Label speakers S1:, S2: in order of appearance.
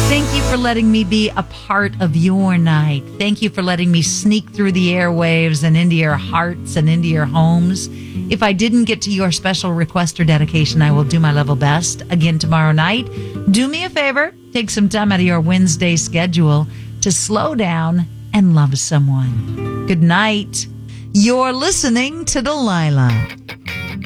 S1: Thank you for letting me be a part of your night. Thank you for letting me sneak through the airwaves and into your hearts and into your homes. If I didn't get to your special request or dedication, I will do my level best again tomorrow night. Do me a favor, take some time out of your Wednesday schedule to slow down and love someone. Good night. You're listening to Delilah.